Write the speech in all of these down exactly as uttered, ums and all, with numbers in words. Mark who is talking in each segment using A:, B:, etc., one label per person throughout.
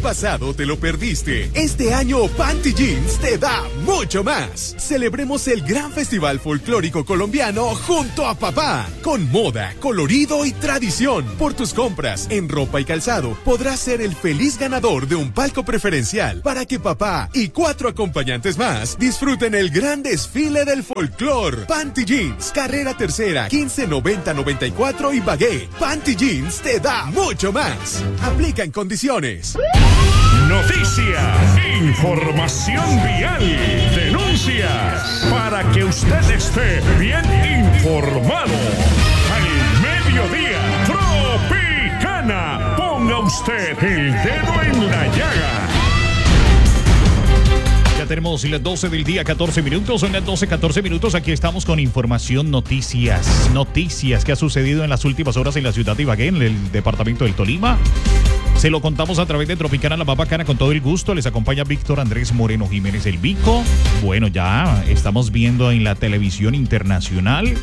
A: pasado te lo perdiste, este año Panty Jeans te da mucho más. Celebremos el gran festival folclórico colombiano junto a papá, con moda, colorido y tradición. Por tus compras en ropa y calzado podrás ser el feliz ganador de un palco preferencial para que papá y cuatro acompañantes más disfruten el gran desfile del folclor. Panty Jeans, carrera tercera, quince noventa noventa y cuatro y Bagué. Panty Jeans te da mucho más. Aplica en condiciones.
B: Noticias, información vial, denuncias, para que usted esté bien informado. Al mediodía, Tropicana, ponga usted el dedo en la llaga.
C: Ya tenemos las doce del día, catorce minutos, son las doce, catorce minutos, aquí estamos con información, noticias, noticias que ha sucedido en las últimas horas en la ciudad de Ibagué, en el departamento del Tolima. Se lo contamos a través de Tropicana, la más bacana, con todo el gusto. Les acompaña Víctor Andrés Moreno Jiménez, el Vico. Bueno, ya estamos viendo en la televisión internacional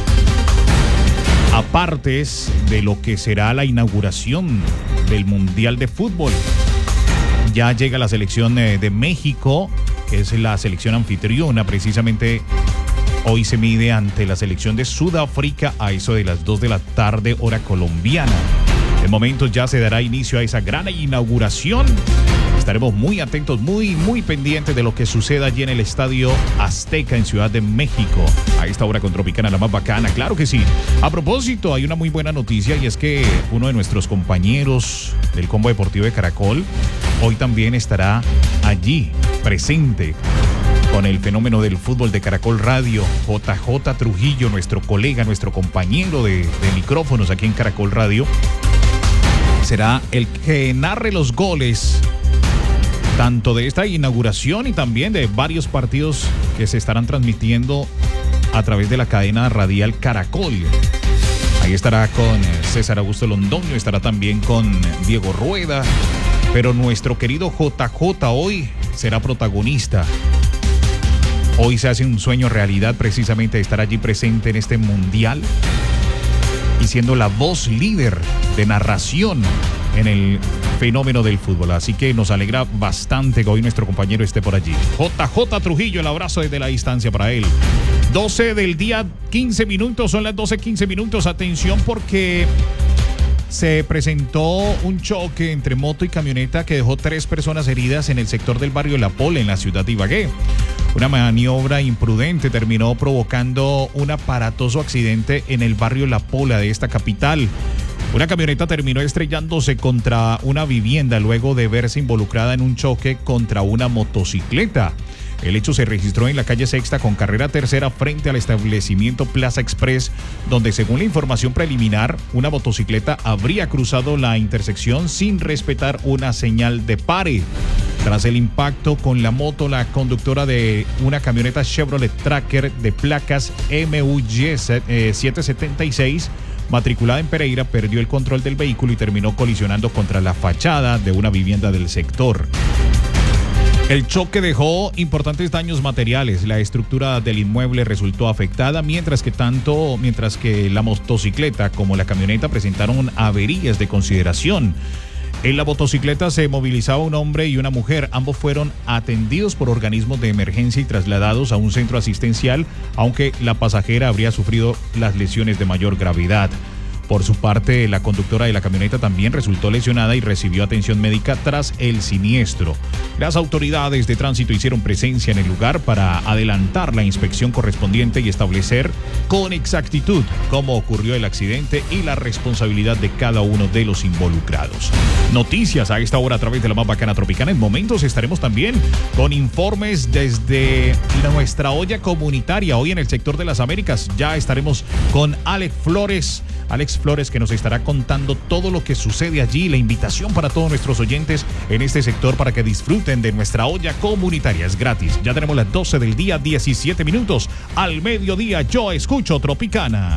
C: apartes de lo que será la inauguración del Mundial de Fútbol. Ya llega la selección de México, que es la selección anfitriona. Precisamente hoy se mide ante la selección de Sudáfrica a eso de las dos de la tarde, hora colombiana. De momento ya se dará inicio a esa gran inauguración. Estaremos muy atentos, muy, muy pendientes de lo que suceda allí en el Estadio Azteca en Ciudad de México. A esta hora con Tropicana, la más bacana, claro que sí. A propósito, hay una muy buena noticia y es que uno de nuestros compañeros del Combo Deportivo de Caracol hoy también estará allí, presente, con el fenómeno del fútbol de Caracol Radio. J J Trujillo, nuestro colega, nuestro compañero de, de micrófonos aquí en Caracol Radio, será el que narre los goles tanto de esta inauguración y también de varios partidos que se estarán transmitiendo a través de la cadena radial Caracol. Ahí estará con César Augusto Londoño, estará también con Diego Rueda, pero nuestro querido J J hoy será protagonista. Hoy se hace un sueño realidad, precisamente de estar allí presente en este mundial y siendo la voz líder de narración en el fenómeno del fútbol. Así que nos alegra bastante que hoy nuestro compañero esté por allí. J J Trujillo, el abrazo desde la distancia para él. doce del día, quince minutos, son las doce, quince minutos. Atención porque se presentó un choque entre moto y camioneta que dejó tres personas heridas en el sector del barrio La Pola, en la ciudad de Ibagué. Una maniobra imprudente terminó provocando un aparatoso accidente en el barrio La Pola de esta capital. Una camioneta terminó estrellándose contra una vivienda luego de verse involucrada en un choque contra una motocicleta. El hecho se registró en la calle Sexta con carrera tercera frente al establecimiento Plaza Express, donde según la información preliminar, una motocicleta habría cruzado la intersección sin respetar una señal de pare. Tras el impacto con la moto, la conductora de una camioneta Chevrolet Tracker de placas M U Y setecientos setenta y seis, matriculada en Pereira, perdió el control del vehículo y terminó colisionando contra la fachada de una vivienda del sector. El choque dejó importantes daños materiales. La estructura del inmueble resultó afectada, mientras que tanto, mientras que la motocicleta como la camioneta presentaron averías de consideración. En la motocicleta se movilizaba un hombre y una mujer. Ambos fueron atendidos por organismos de emergencia y trasladados a un centro asistencial, aunque la pasajera habría sufrido las lesiones de mayor gravedad. Por su parte, la conductora de la camioneta también resultó lesionada y recibió atención médica tras el siniestro. Las autoridades de tránsito hicieron presencia en el lugar para adelantar la inspección correspondiente y establecer con exactitud cómo ocurrió el accidente y la responsabilidad de cada uno de los involucrados. Noticias a esta hora a través de la más bacana Tropicana. En momentos estaremos también con informes desde nuestra olla comunitaria. Hoy en el sector de las Américas ya estaremos con Alex Flores. Alex Flores, que nos estará contando todo lo que sucede allí, la invitación para todos nuestros oyentes en este sector para que disfruten de nuestra olla comunitaria. Es gratis. Ya tenemos las doce del día, diecisiete minutos. Al mediodía yo escucho Tropicana.